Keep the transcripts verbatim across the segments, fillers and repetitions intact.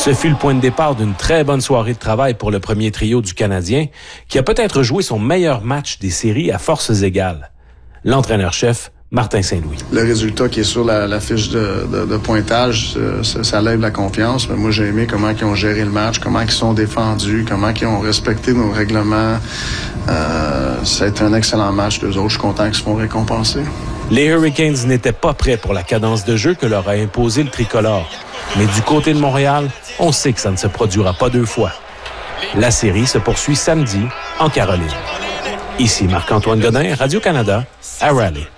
Ce fut le point de départ d'une très bonne soirée de travail pour le premier trio du Canadien, qui a peut-être joué son meilleur match des séries à forces égales. L'entraîneur-chef, Martin Saint-Louis. Le résultat qui est sur la, la fiche de, de, de pointage, ça, ça lève la confiance. Mais moi, j'ai aimé comment ils ont géré le match, comment ils sont défendus, comment ils ont respecté nos règlements. Euh, ça a été un excellent match d'eux autres. Je suis content qu'ils se font récompenser. Les Hurricanes n'étaient pas prêts pour la cadence de jeu que leur a imposé le tricolore. Mais du côté de Montréal, on sait que ça ne se produira pas deux fois. La série se poursuit samedi en Caroline. Ici Marc-Antoine Godin, Radio-Canada, à Raleigh.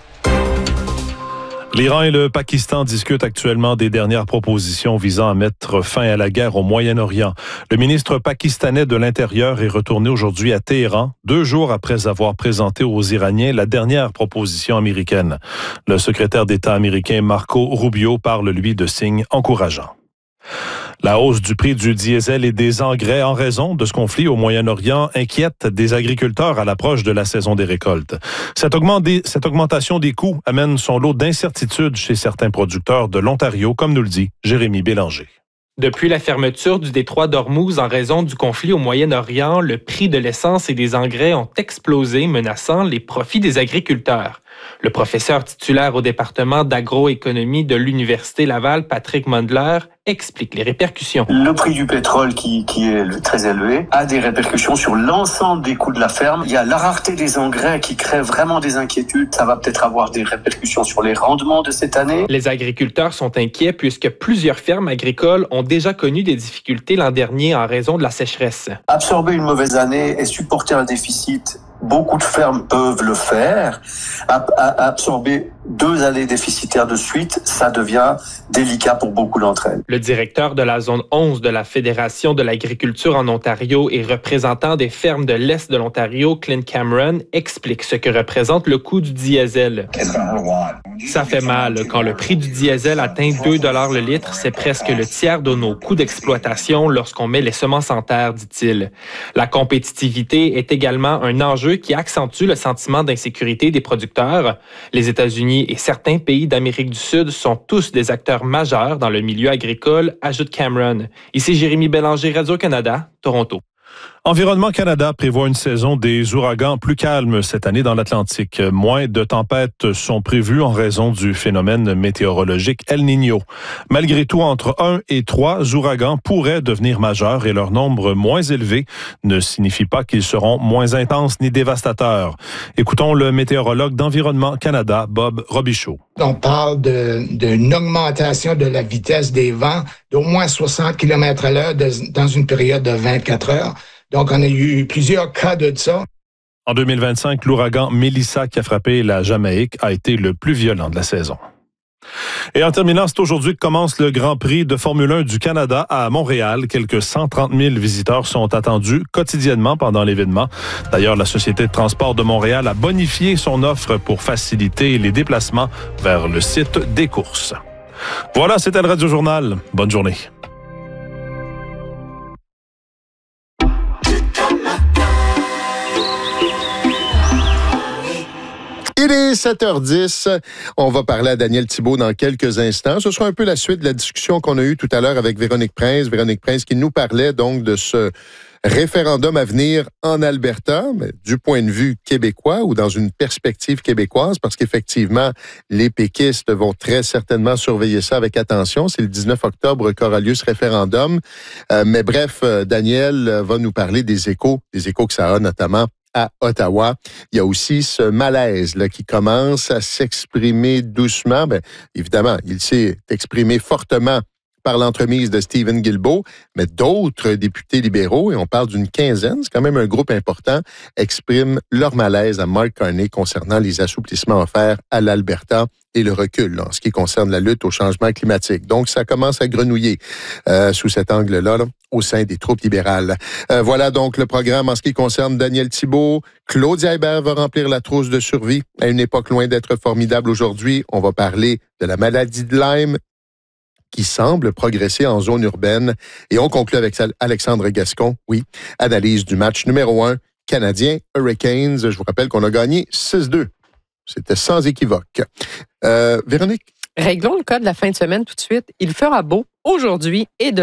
L'Iran et le Pakistan discutent actuellement des dernières propositions visant à mettre fin à la guerre au Moyen-Orient. Le ministre pakistanais de l'Intérieur est retourné aujourd'hui à Téhéran, deux jours après avoir présenté aux Iraniens la dernière proposition américaine. Le secrétaire d'État américain Marco Rubio parle, lui, de signes encourageants. La hausse du prix du diesel et des engrais en raison de ce conflit au Moyen-Orient inquiète des agriculteurs à l'approche de la saison des récoltes. Cette, augment- cette augmentation des coûts amène son lot d'incertitudes chez certains producteurs de l'Ontario, comme nous le dit Jérémy Bélanger. Depuis la fermeture du détroit d'Ormuz en raison du conflit au Moyen-Orient, le prix de l'essence et des engrais ont explosé, menaçant les profits des agriculteurs. Le professeur titulaire au département d'agroéconomie de l'Université Laval, Patrick Mundler, explique les répercussions. Le prix du pétrole, qui, qui est très élevé, a des répercussions sur l'ensemble des coûts de la ferme. Il y a la rareté des engrais qui crée vraiment des inquiétudes. Ça va peut-être avoir des répercussions sur les rendements de cette année. Les agriculteurs sont inquiets puisque plusieurs fermes agricoles ont déjà connu des difficultés l'an dernier en raison de la sécheresse. Absorber une mauvaise année et supporter un déficit, beaucoup de fermes peuvent le faire. Absorber deux années déficitaires de suite, ça devient délicat pour beaucoup d'entre elles. Le directeur de la zone onze de la Fédération de l'agriculture en Ontario et représentant des fermes de l'Est de l'Ontario, Clint Cameron, explique ce que représente le coût du diesel. Ça fait mal. Quand le prix du diesel atteint deux dollars le litre, c'est presque le tiers de nos coûts d'exploitation lorsqu'on met les semences en terre, dit-il. La compétitivité est également un enjeu qui accentue le sentiment d'insécurité des producteurs. Les États-Unis et certains pays d'Amérique du Sud sont tous des acteurs majeurs dans le milieu agricole, ajoute Cameron. Ici Jérémy Bélanger, Radio-Canada, Toronto. Environnement Canada prévoit une saison des ouragans plus calme cette année dans l'Atlantique. Moins de tempêtes sont prévues en raison du phénomène météorologique El Niño. Malgré tout, entre un et trois ouragans pourraient devenir majeurs et leur nombre moins élevé ne signifie pas qu'ils seront moins intenses ni dévastateurs. Écoutons le météorologue d'Environnement Canada, Bob Robichaud. On parle de, d'une augmentation de la vitesse des vents d'au moins soixante kilomètres à l'heure de, dans une période de vingt-quatre heures. Donc, on a eu plusieurs cas de ça. En deux mille vingt-cinq, l'ouragan Melissa qui a frappé la Jamaïque a été le plus violent de la saison. Et en terminant, c'est aujourd'hui que commence le Grand Prix de Formule un du Canada à Montréal. Quelques cent trente mille visiteurs sont attendus quotidiennement pendant l'événement. D'ailleurs, la Société de transport de Montréal a bonifié son offre pour faciliter les déplacements vers le site des courses. Voilà, c'était le Radio Journal. Bonne journée. Il est sept heures dix. On va parler à Daniel Thibault dans quelques instants. Ce sera un peu la suite de la discussion qu'on a eue tout à l'heure avec Véronique Prince. Véronique Prince qui nous parlait donc de ce référendum à venir en Alberta, mais du point de vue québécois ou dans une perspective québécoise, parce qu'effectivement, les péquistes vont très certainement surveiller ça avec attention. C'est le dix-neuf octobre qu'aura lieu ce référendum. Euh, mais bref, Daniel va nous parler des échos, des échos que ça a notamment à Ottawa. Il y a aussi ce malaise là, qui commence à s'exprimer doucement. Bien, évidemment, il s'est exprimé fortement par l'entremise de Stephen Guilbeault, mais d'autres députés libéraux, et on parle d'une quinzaine, c'est quand même un groupe important, expriment leur malaise à Mark Carney concernant les assouplissements offerts à l'Alberta et le recul là, en ce qui concerne la lutte au changement climatique. Donc, ça commence à grenouiller euh, sous cet angle-là là, au sein des troupes libérales. Euh, voilà donc le programme en ce qui concerne Daniel Thibault. Claudia Hébert va remplir la trousse de survie à une époque loin d'être formidable aujourd'hui. On va parler de la maladie de Lyme qui semble progresser en zone urbaine. Et on conclut avec Alexandre Gascon, oui, analyse du match numéro un, Canadien Hurricanes. Je vous rappelle qu'on a gagné six deux. C'était sans équivoque. Euh, Véronique? Réglons le cas de la fin de semaine tout de suite. Il fera beau aujourd'hui et demain.